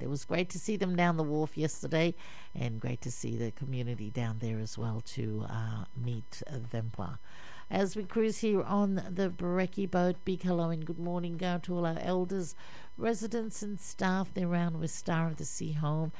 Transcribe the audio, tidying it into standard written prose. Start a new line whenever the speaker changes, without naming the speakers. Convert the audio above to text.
It was great to see them down the wharf yesterday, and great to see the community down there as well to meet them. As we cruise here on the Bereki boat, big hello and good morning go to all our elders, residents and staff there around with Star of the Sea Home